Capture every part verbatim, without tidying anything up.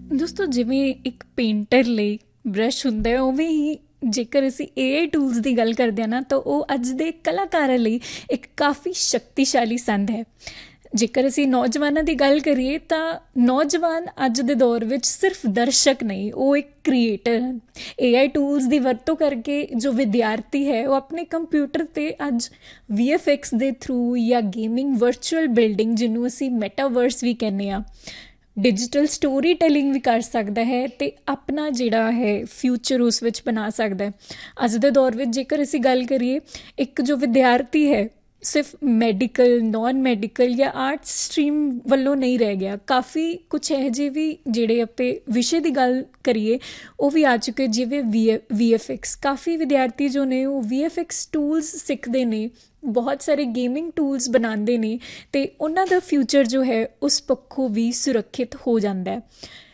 ਦੋਸਤੋ ਜਿਵੇਂ ਇੱਕ ਪੇਂਟਰ ਲਈ ਬ੍ਰਸ਼ ਹੁੰਦਾ ਹੈ ਉਵੇਂ ਹੀ ਜੇਕਰ ਅਸੀਂ ਏ ਆਈ ਟੂਲਸ ਦੀ ਗੱਲ ਕਰਦੇ ਹਾਂ ਨਾ ਤਾਂ ਉਹ ਅੱਜ ਦੇ ਕਲਾਕਾਰਾਂ ਲਈ ਇੱਕ ਕਾਫੀ ਸ਼ਕਤੀਸ਼ਾਲੀ ਸੰਦ ਹੈ। ਜੇਕਰ ਅਸੀਂ ਨੌਜਵਾਨਾਂ ਦੀ ਗੱਲ ਕਰੀਏ ਤਾਂ ਨੌਜਵਾਨ ਅੱਜ ਦੇ ਦੌਰ ਵਿੱਚ ਸਿਰਫ ਦਰਸ਼ਕ ਨਹੀਂ, ਉਹ ਇੱਕ ਕ੍ਰੀਏਟਰ ਹਨ। ਏ ਆਈ ਟੂਲਸ ਦੀ ਵਰਤੋਂ ਕਰਕੇ ਜੋ ਵਿਦਿਆਰਥੀ ਹੈ ਉਹ ਆਪਣੇ ਕੰਪਿਊਟਰ 'ਤੇ ਅੱਜ ਵੀ ਐਫ ਐਕਸ ਦੇ ਥਰੂ ਜਾਂ ਗੇਮਿੰਗ ਵਰਚੁਅਲ ਬਿਲਡਿੰਗ ਜਿਹਨੂੰ ਅਸੀਂ ਮੈਟਾਵਰਸ ਵੀ ਕਹਿੰਦੇ ਹਾਂ, ਡਿਜੀਟਲ ਸਟੋਰੀ ਟੈਲਿੰਗ ਵੀ ਕਰ ਸਕਦਾ ਹੈ ਅਤੇ ਆਪਣਾ ਜਿਹੜਾ ਹੈ ਫਿਊਚਰ ਉਸ ਵਿੱਚ ਬਣਾ ਸਕਦਾ ਹੈ। ਅੱਜ ਦੇ ਦੌਰ ਵਿੱਚ ਜੇਕਰ ਅਸੀਂ ਗੱਲ ਕਰੀਏ, ਇੱਕ ਜੋ ਵਿਦਿਆਰਥੀ ਹੈ ਸਿਰਫ ਮੈਡੀਕਲ, ਨੋਨ ਮੈਡੀਕਲ ਜਾਂ ਆਰਟਸ ਸਟਰੀਮ ਵੱਲੋਂ ਨਹੀਂ ਰਹਿ ਗਿਆ। ਕਾਫੀ ਕੁਛ ਇਹੋ ਜਿਹੇ ਵੀ ਜਿਹੜੇ ਆਪਾਂ ਵਿਸ਼ੇ ਦੀ ਗੱਲ ਕਰੀਏ ਉਹ ਵੀ ਆ ਚੁੱਕੇ, ਜਿਵੇਂ ਵੀ ਵੀ ਐਫ ਐਕਸ। ਕਾਫੀ ਵਿਦਿਆਰਥੀ ਜੋ ਨੇ ਉਹ ਵੀ ਐਫ ਐਕਸ ਟੂਲਸ ਸਿੱਖਦੇ ਨੇ, ਬਹੁਤ ਸਾਰੇ ਗੇਮਿੰਗ ਟੂਲਸ ਬਣਾਉਂਦੇ ਨੇ ਅਤੇ ਉਹਨਾਂ ਦਾ ਫਿਊਚਰ ਜੋ ਹੈ ਉਸ ਪੱਖੋਂ ਵੀ ਸੁਰੱਖਿਅਤ ਹੋ ਜਾਂਦਾ ਹੈ।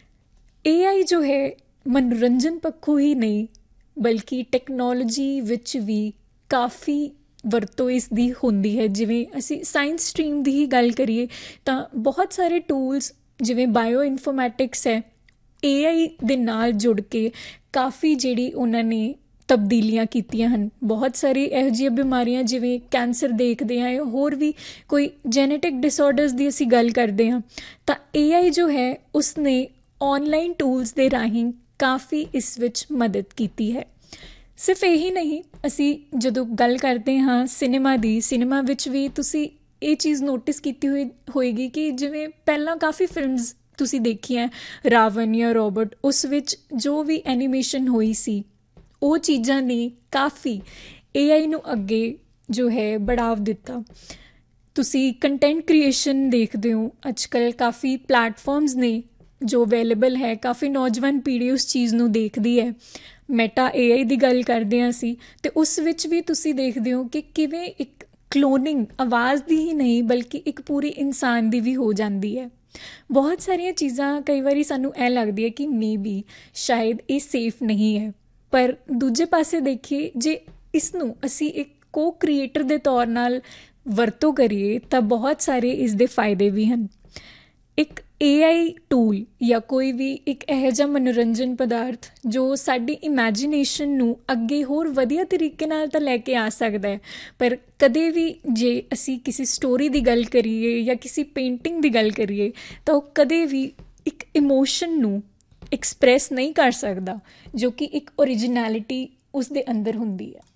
ਏ ਆਈ ਜੋ ਹੈ ਮਨੋਰੰਜਨ ਪੱਖੋਂ ਹੀ ਨਹੀਂ ਬਲਕਿ ਟੈਕਨੋਲੋਜੀ ਵਿੱਚ ਵੀ ਕਾਫੀ ਵਰਤੋਂ ਇਸ ਦੀ ਹੁੰਦੀ ਹੈ। ਜਿਵੇਂ ਅਸੀਂ ਸਾਇੰਸ ਸਟਰੀਮ ਦੀ ਹੀ ਗੱਲ ਕਰੀਏ ਤਾਂ ਬਹੁਤ ਸਾਰੇ ਟੂਲਸ ਜਿਵੇਂ ਬਾਇਓ ਇਨਫੋਰਮੈਟਿਕਸ ਹੈ, ਏ ਆਈ ਦੇ ਨਾਲ ਜੁੜ ਕੇ ਕਾਫੀ ਜਿਹੜੀ ਉਹਨਾਂ ਨੇ ਤਬਦੀਲੀਆਂ ਕੀਤੀਆਂ ਹਨ। ਬਹੁਤ ਸਾਰੀ ਇਹੋ ਜਿਹੀਆਂ ਬਿਮਾਰੀਆਂ ਜਿਵੇਂ ਕੈਂਸਰ ਦੇਖਦੇ ਹਾਂ, ਹੋਰ ਵੀ ਕੋਈ ਜੈਨੇਟਿਕ ਡਿਸਆਰਡਰਸ ਦੀ ਅਸੀਂ ਗੱਲ ਕਰਦੇ ਹਾਂ ਤਾਂ ਏ ਆਈ ਜੋ ਹੈ ਉਸਨੇ ਔਨਲਾਈਨ ਟੂਲਸ ਦੇ ਰਾਹੀਂ ਕਾਫੀ ਇਸ ਵਿੱਚ ਮਦਦ ਕੀਤੀ ਹੈ। ਸਿਰਫ ਇਹੀ ਨਹੀਂ, ਅਸੀਂ ਜਦੋਂ ਗੱਲ ਕਰਦੇ ਹਾਂ ਸਿਨੇਮਾ ਦੀ, ਸਿਨੇਮਾ ਵਿੱਚ ਵੀ ਤੁਸੀਂ ਇਹ ਚੀਜ਼ ਨੋਟਿਸ ਕੀਤੀ ਹੋਈ ਹੋਏਗੀ ਕਿ ਜਿਵੇਂ ਪਹਿਲਾਂ ਕਾਫੀ ਫਿਲਮਸ ਤੁਸੀਂ ਦੇਖੀਆਂ, ਰਾਵਣ ਜਾਂ ਰੋਬੋਟ, ਉਸ ਵਿੱਚ ਜੋ ਵੀ ਐਨੀਮੇਸ਼ਨ ਹੋਈ ਸੀ ਉਹ ਚੀਜ਼ਾਂ ਨੇ ਕਾਫੀ ਏ ਆਈ ਨੂੰ ਅੱਗੇ ਜੋ ਹੈ ਬੜਾਵ ਦਿੱਤਾ। ਤੁਸੀਂ ਕੰਟੈਂਟ ਕ੍ਰੀਏਸ਼ਨ ਦੇਖਦੇ ਹੋ, ਅੱਜ ਕੱਲ੍ਹ ਕਾਫੀ ਪਲੈਟਫਾਰਮਸ ਨੇ ਜੋ ਅਵੇਲੇਬਲ ਹੈ, ਕਾਫੀ ਨੌਜਵਾਨ ਪੀੜ੍ਹੀ ਉਸ ਚੀਜ਼ ਨੂੰ ਦੇਖਦੀ ਹੈ। ਮੈਟਾ ਏ ਆਈ ਦੀ ਗੱਲ ਕਰਦੇ ਹਾਂ ਅਸੀਂ, ਅਤੇ ਉਸ ਵਿੱਚ ਵੀ ਤੁਸੀਂ ਦੇਖਦੇ ਹੋ ਕਿ ਕਿਵੇਂ ਇੱਕ ਕਲੋਨਿੰਗ ਆਵਾਜ਼ ਦੀ ਹੀ ਨਹੀਂ ਬਲਕਿ ਇੱਕ ਪੂਰੀ ਇਨਸਾਨ ਦੀ ਵੀ ਹੋ ਜਾਂਦੀ ਹੈ। ਬਹੁਤ ਸਾਰੀਆਂ ਚੀਜ਼ਾਂ ਕਈ ਵਾਰੀ ਸਾਨੂੰ ਇਹ ਲੱਗਦੀ ਹੈ ਕਿ ਮੇ ਬੀ ਸ਼ਾਇਦ ਇਹ ਸੇਫ ਨਹੀਂ ਹੈ, ਪਰ ਦੂਜੇ ਪਾਸੇ ਦੇਖੀਏ ਜੇ ਇਸ ਨੂੰ ਅਸੀਂ ਇੱਕ ਕੋ ਕ੍ਰੀਏਟਰ ਦੇ ਤੌਰ ਨਾਲ ਵਰਤੋਂ ਕਰੀਏ ਤਾਂ ਬਹੁਤ ਸਾਰੇ ਇਸ ਦੇ ਫਾਇਦੇ ਵੀ ਹਨ। ਇੱਕ ਏ ਆਈ ਟੂਲ ਜਾਂ ਕੋਈ ਵੀ ਇੱਕ ਇਹੋ ਜਿਹਾ ਮਨੋਰੰਜਨ ਪਦਾਰਥ ਜੋ ਸਾਡੀ ਇਮੈਜੀਨੇਸ਼ਨ ਨੂੰ ਅੱਗੇ ਹੋਰ ਵਧੀਆ ਤਰੀਕੇ ਨਾਲ ਤਾਂ ਲੈ ਕੇ ਆ ਸਕਦਾ ਹੈ, ਪਰ ਕਦੇ ਵੀ ਜੇ ਅਸੀਂ ਕਿਸੇ ਸਟੋਰੀ ਦੀ ਗੱਲ ਕਰੀਏ ਜਾਂ ਕਿਸੇ ਪੇਂਟਿੰਗ ਦੀ ਗੱਲ ਕਰੀਏ ਤਾਂ ਉਹ ਕਦੇ ਵੀ ਇੱਕ ਇਮੋਸ਼ਨ ਨੂੰ ਐਕਸਪ੍ਰੈਸ ਨਹੀਂ ਕਰ ਸਕਦਾ ਜੋ ਕਿ ਇੱਕ ਓਰੀਜਨੈਲਿਟੀ ਉਸ ਦੇ ਅੰਦਰ ਹੁੰਦੀ ਹੈ।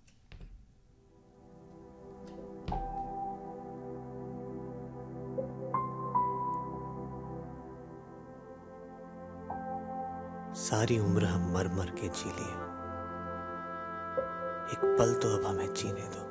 सारी उम्र हम मर मर के जी लिए, एक पल तो अब हमें जीने दो।